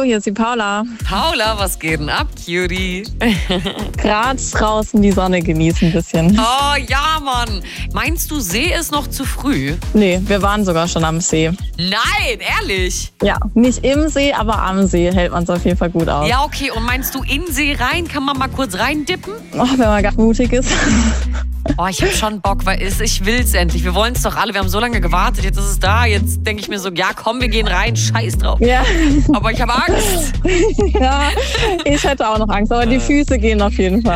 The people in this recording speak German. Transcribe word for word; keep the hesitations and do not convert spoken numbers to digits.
Hallo, hier ist die Paula. Paula, was geht denn ab, Cutie? Gerade draußen die Sonne genießen ein bisschen. Oh ja, Mann. Meinst du, See ist noch zu früh? Nee, wir waren sogar schon am See. Nein, ehrlich? Ja, nicht im See, aber am See hält man es auf jeden Fall gut aus. Ja, okay. Und meinst du, in See rein? Kann man mal kurz reindippen? Oh, wenn man ganz mutig ist. Oh, ich hab schon Bock, weil es- ich will's endlich. Wir wollen's doch alle. Wir haben so lange gewartet. Jetzt ist es da. Jetzt denke ich mir so, ja komm, wir gehen rein. Scheiß drauf. Ja. Aber ich habe Angst. Ja, ich hätte auch noch Angst, aber die Füße gehen auf jeden Fall.